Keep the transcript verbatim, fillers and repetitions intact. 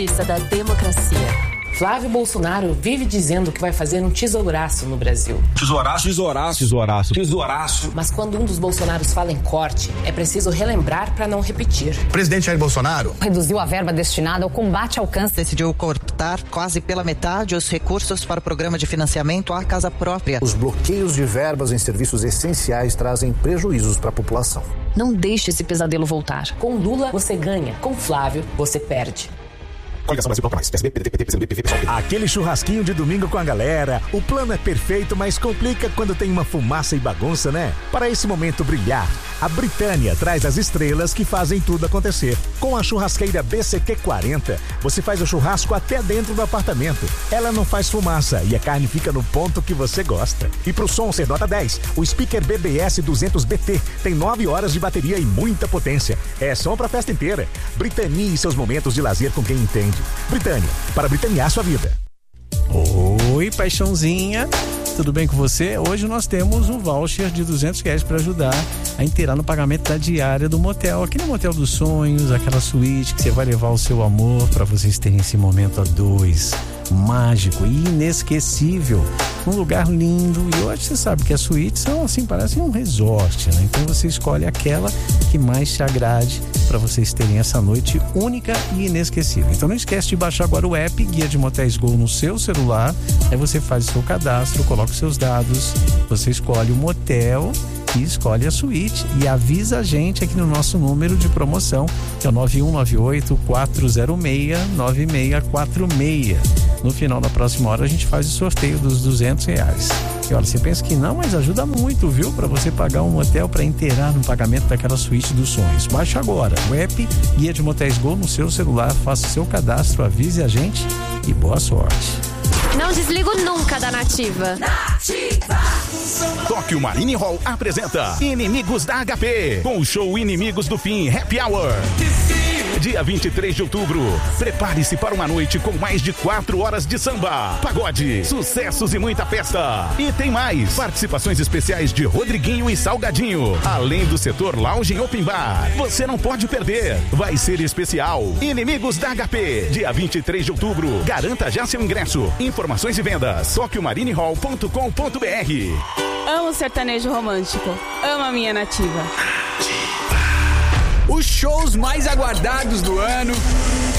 Isso da democracia. Flávio Bolsonaro vive dizendo que vai fazer um tesouraço no Brasil. Tesouraço? Tesouraço. Tesouraço. Tesouraço. Mas quando um dos Bolsonaros fala em corte, é preciso relembrar para não repetir. O presidente Jair Bolsonaro reduziu a verba destinada ao combate ao câncer. Decidiu cortar quase pela metade os recursos para o programa de financiamento à casa própria. Os bloqueios de verbas em serviços essenciais trazem prejuízos para a população. Não deixe esse pesadelo voltar. Com Lula, você ganha. Com Flávio, você perde. Aquele churrasquinho de domingo com a galera. O plano é perfeito, mas complica quando tem uma fumaça e bagunça, né? Para esse momento brilhar, a Britânia traz as estrelas que fazem tudo acontecer. Com a churrasqueira B C Q quarenta, você faz o churrasco até dentro do apartamento. Ela não faz fumaça e a carne fica no ponto que você gosta. E pro som ser nota dez, o speaker B B S duzentos B T tem nove horas de bateria e muita potência. É som pra festa inteira. Britanie seus momentos de lazer com quem entende. Britânia, para britanear sua vida. Oi, paixãozinha, tudo bem com você? Hoje nós temos um voucher de duzentos reais para ajudar a inteirar no pagamento da diária do motel. Aquele motel dos sonhos, aquela suíte que você vai levar o seu amor para vocês terem esse momento a dois. Mágico e inesquecível, um lugar lindo. E hoje você sabe que as suítes são assim, parecem um resort, né? Então você escolhe aquela que mais te agrade para vocês terem essa noite única e inesquecível. Então não esquece de baixar agora o app Guia de Motéis Gol no seu celular. Aí você faz o seu cadastro, coloca os seus dados, você escolhe o motel e escolhe a suíte e avisa a gente aqui no nosso número de promoção, que é o nove um nove oito, quatro zero seis, nove seis quatro seis. No final da próxima hora a gente faz o sorteio dos duzentos reais. E olha, você pensa que não, mas ajuda muito, viu? Para você pagar um motel para inteirar no pagamento daquela suíte dos sonhos. Baixe agora o app Guia de Motéis Gol no seu celular, faça o seu cadastro, avise a gente e boa sorte. Não desligo nunca da Nativa. Nativa! Tóquio Marine Hall apresenta Inimigos da H P, com o show Inimigos do Fim Happy Hour. Dia vinte e três de outubro. Prepare-se para uma noite com mais de quatro horas de samba, pagode, sucessos e muita festa. E tem mais, participações especiais de Rodriguinho e Salgadinho, além do setor Lounge Open Bar. Você não pode perder, vai ser especial. Inimigos da H P, dia vinte e três de outubro. Garanta já seu ingresso. Informações e vendas, tóquio marine hall ponto com ponto b r. Amo sertanejo romântico, amo a minha Nativa. Os shows mais aguardados do ano,